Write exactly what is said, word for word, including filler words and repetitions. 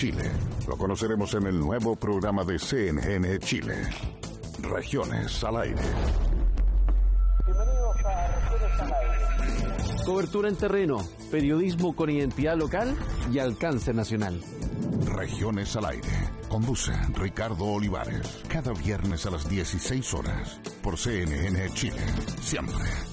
Chile. Lo conoceremos en el nuevo programa de C N N Chile. Regiones al aire. Bienvenidos a Regiones al aire. Cobertura en terreno, periodismo con identidad local y alcance nacional. Regiones al aire. Conduce Ricardo Olivares. Cada viernes a las dieciséis horas por C N N Chile. Siempre